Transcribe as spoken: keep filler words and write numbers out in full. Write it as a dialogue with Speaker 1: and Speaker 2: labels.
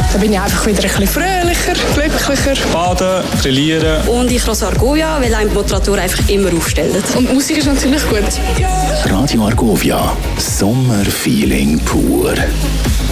Speaker 1: Da bin ich einfach wieder ein bisschen fröhlicher, glücklicher.
Speaker 2: Baden, grillieren.
Speaker 3: Und ich höre Argovia, weil einem die Temperatur einfach immer aufstellt.
Speaker 1: Und die Musik ist natürlich gut.
Speaker 4: Radio Argovia, Sommerfeeling pur.